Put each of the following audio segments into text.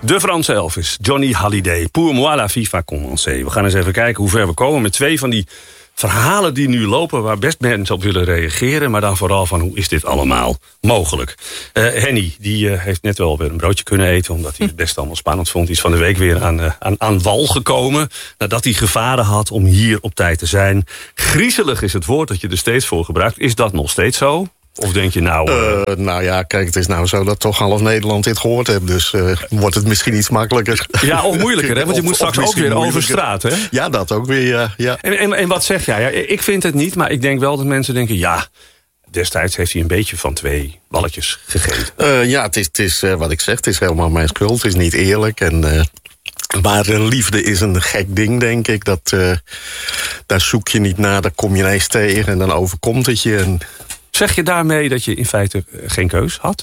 De Franse Elvis, Johnny Hallyday. Pour moi la vie va commencer. We gaan eens even kijken hoe ver we komen met 2 van die verhalen die nu lopen, waar best mensen op willen reageren, maar dan vooral van hoe is dit allemaal mogelijk. Henny, die heeft net wel weer een broodje kunnen eten, omdat hij het best allemaal spannend vond. Die is van de week weer aan wal gekomen, nadat hij gevaren had om hier op tijd te zijn. Griezelig is het woord dat je er steeds voor gebruikt. Is dat nog steeds zo? Of denk je nou ja, kijk, het is nou zo dat toch half Nederland dit gehoord heeft. Dus wordt het misschien iets makkelijker. Ja, of moeilijker, hè? Want je moet straks ook weer over straat, hè? Ja, dat ook weer, ja. En wat zeg jij? Ja, ik vind het niet, maar ik denk wel dat mensen denken, ja, destijds heeft hij een beetje van 2 balletjes gegeten. Ja, het is wat ik zeg, het is helemaal mijn schuld. Het is niet eerlijk maar liefde is een gek ding, denk ik. Daar zoek je niet naar, daar kom je ineens tegen en dan overkomt het je. En zeg je daarmee dat je in feite geen keus had?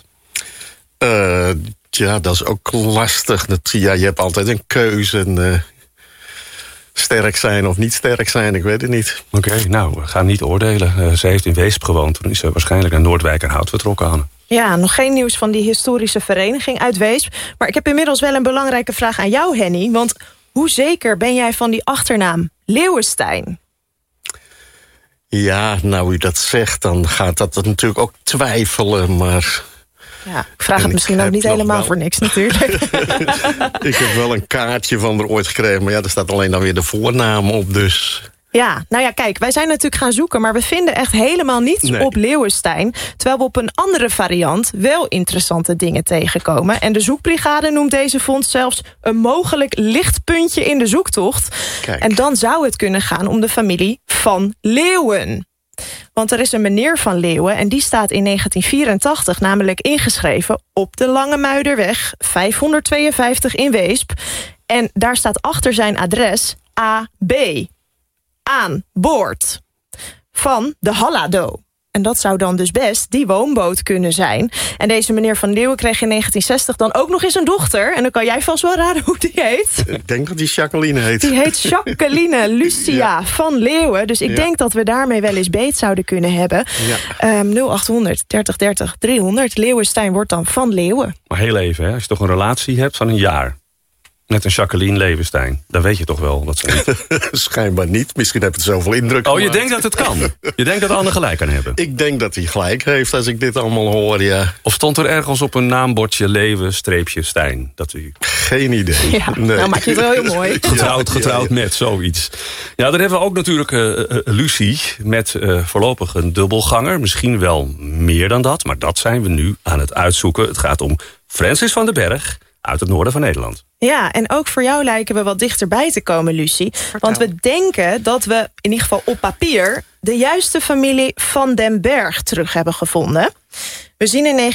Ja, dat is ook lastig. Je hebt altijd een keuze. Sterk zijn of niet sterk zijn, ik weet het niet. Oké, nou, we gaan niet oordelen. Ze heeft in Weesp gewoond. Toen is ze waarschijnlijk naar Noordwijkerhout vertrokken, Anne. Ja, nog geen nieuws van die historische vereniging uit Weesp. Maar ik heb inmiddels wel een belangrijke vraag aan jou, Henny. Want hoe zeker ben jij van die achternaam Leeuwenstein? Ja, nou u dat zegt, dan gaat dat natuurlijk ook twijfelen, maar ja, ik vraag het misschien ook niet helemaal voor niks natuurlijk. Ik heb wel een kaartje van er ooit gekregen, maar ja, er staat alleen dan weer de voornaam op, dus. Ja, nou ja, kijk, wij zijn natuurlijk gaan zoeken, maar we vinden echt helemaal niets op Leeuwenstein. Terwijl we op een andere variant wel interessante dingen tegenkomen. En de zoekbrigade noemt deze vondst zelfs een mogelijk lichtpuntje in de zoektocht. Kijk. En dan zou het kunnen gaan om de familie Van Leeuwen. Want er is een meneer Van Leeuwen en die staat in 1984 namelijk ingeschreven op de Lange Muiderweg 552 in Weesp. En daar staat achter zijn adres AB. Aan boord van de Hallado. En dat zou dan dus best die woonboot kunnen zijn. En deze meneer Van Leeuwen kreeg in 1960 dan ook nog eens een dochter. En dan kan jij vast wel raden hoe die heet. Ik denk dat die Jacqueline heet. Die heet Jacqueline Lucia Van Leeuwen. Dus ik denk dat we daarmee wel eens beet zouden kunnen hebben. Ja. 0800 30 30 300. Leeuwenstein wordt dan Van Leeuwen. Maar heel even, hè, als je toch een relatie hebt van een jaar met een Jacqueline Leeuwenstein, dan weet je toch wel dat ze niet. Schijnbaar niet. Misschien heeft het zoveel indruk. Oh, je denkt dat het kan? Je denkt dat Anne gelijk kan hebben? Ik denk dat hij gelijk heeft als ik dit allemaal hoor, ja. Of stond er ergens op een naambordje Leeuwen-Stijn? Dat u. Geen idee. Ja, nee. Nou maak je het wel heel mooi. Getrouwd met zoiets. Ja, dan hebben we ook natuurlijk Lucie met voorlopig een dubbelganger. Misschien wel meer dan dat, maar dat zijn we nu aan het uitzoeken. Het gaat om Francis van den Berg uit het noorden van Nederland. Ja, en ook voor jou lijken we wat dichterbij te komen, Lucie. Vertel. Want we denken dat we, in ieder geval op papier, de juiste familie Van den Berg terug hebben gevonden. We zien in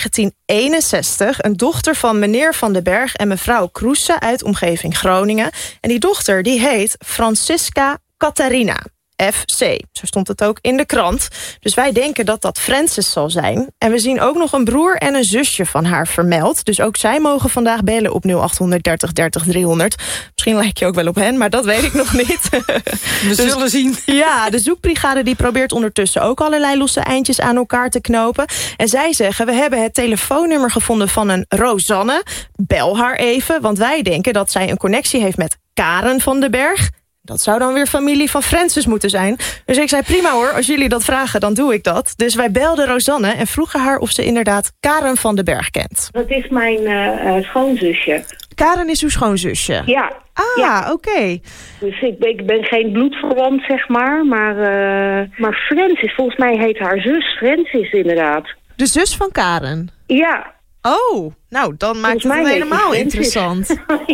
1961 een dochter van meneer Van den Berg en mevrouw Kroese uit omgeving Groningen. En die dochter die heet Francisca Catharina. FC. Zo stond het ook in de krant. Dus wij denken dat dat Francis zal zijn. En we zien ook nog een broer en een zusje van haar vermeld. Dus ook zij mogen vandaag bellen op 0800 30 30 300. Misschien lijk je ook wel op hen, maar dat weet ik nog niet. We zullen zien. Ja, de zoekbrigade die probeert ondertussen ook allerlei losse eindjes aan elkaar te knopen. En zij zeggen, we hebben het telefoonnummer gevonden van een Rosanne. Bel haar even, want wij denken dat zij een connectie heeft met Karen van den Berg. Dat zou dan weer familie van Francis moeten zijn. Dus ik zei, prima hoor, als jullie dat vragen, dan doe ik dat. Dus wij belden Rosanne en vroegen haar of ze inderdaad Karen van den Berg kent. Dat is mijn schoonzusje. Karen is uw schoonzusje? Ja. Ja. Oké. Dus ik ben geen bloedverwant, zeg maar. Maar Francis, volgens mij heet haar zus Francis inderdaad. De zus van Karen? Ja. Oh, nou, dan maakt het helemaal interessant.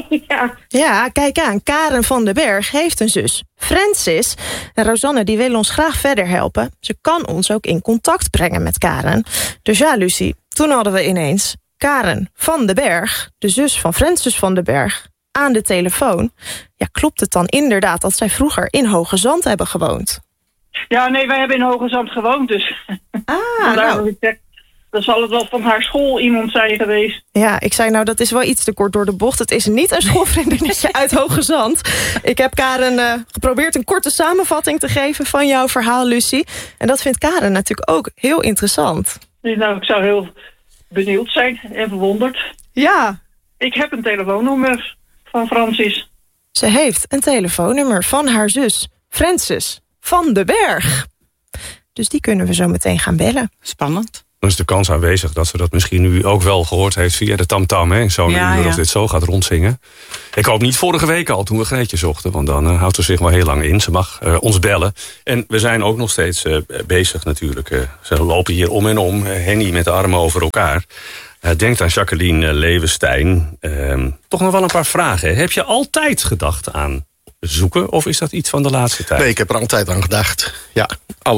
Ja, kijk aan. Karen van den Berg heeft een zus, Francis. En Rosanne die wil ons graag verder helpen. Ze kan ons ook in contact brengen met Karen. Dus ja, Lucie, toen hadden we ineens Karen van den Berg, de zus van Francis van den Berg, aan de telefoon. Ja, klopt het dan inderdaad dat zij vroeger in Hoge Zand hebben gewoond? Ja, nee, wij hebben in Hoge Zand gewoond, dus. Dan zal het wel van haar school iemand zijn geweest. Ja, ik zei nou, dat is wel iets te kort door de bocht. Het is niet een schoolvriendinnetje uit Hoge Zand. Ik heb Karen geprobeerd een korte samenvatting te geven van jouw verhaal, Lucie. En dat vindt Karen natuurlijk ook heel interessant. Nou, ik zou heel benieuwd zijn en verwonderd. Ja, Ik heb een telefoonnummer van Francis. Ze heeft een telefoonnummer van haar zus, Francis van den Berg. Dus die kunnen we zo meteen gaan bellen. Spannend. Dan is de kans aanwezig dat ze dat misschien nu ook wel gehoord heeft via de tamtam. In zo'n uur als dit zo gaat rondzingen. Ik hoop niet vorige week al toen we Greetje zochten. Want dan houdt ze zich wel heel lang in. Ze mag ons bellen. En we zijn ook nog steeds bezig natuurlijk. Ze lopen hier om en om. Henny met de armen over elkaar. Denkt aan Jacqueline Leeuwenstein. Toch nog wel een paar vragen. Heb je altijd gedacht aan zoeken? Of is dat iets van de laatste tijd? Nee, ik heb er altijd aan gedacht. Ja,